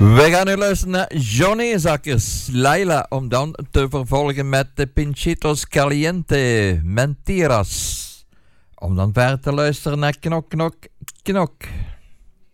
We gaan nu luisteren naar Johnny Zakkers, Laila, om dan te vervolgen met de Pinchitos Caliente, Mentiras. Om dan verder te luisteren naar Knok, Knok, Knok.